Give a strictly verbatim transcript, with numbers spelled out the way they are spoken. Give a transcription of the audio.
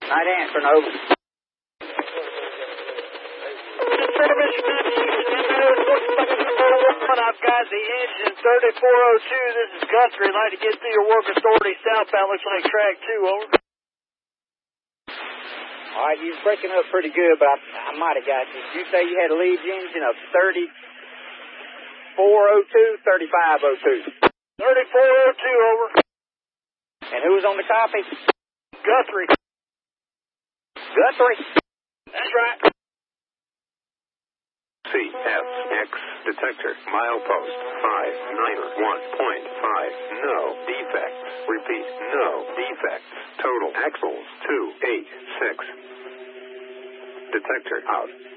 Night answer, no. I've got the engine thirty-four oh two. This is Guthrie. I'd like to get through your work authority southbound. Looks like track two. Over. All right, you're breaking up pretty good, but I, I might have got you. Did you say you had a lead engine of thirty-four oh two, thirty-five oh two? thirty-four oh two, over. And who was on the copy? Guthrie. Guthrie? That's right. C F X detector milepost five nine one point five. No defects. Repeat, no defects. Total axles two eight six. Detector out.